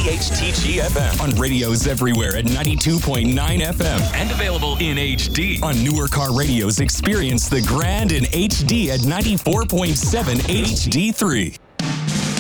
WPHTG FM. On radios everywhere at 92.9 FM. And available in HD. On newer car radios, experience the grand in HD at 94.7 HD3.